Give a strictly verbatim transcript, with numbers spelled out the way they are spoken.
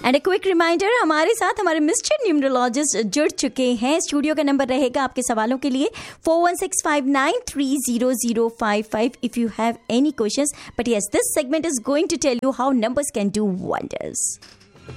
And a quick reminder, हमारे साथ हमारे मिस्टर न्यूमरोलॉजिस्ट जुड़ चुके हैं. स्टूडियो का नंबर रहेगा आपके सवालों के लिए four one six five nine three zero zero five five if you have any questions. But yes, this segment is going to tell you how numbers can do wonders.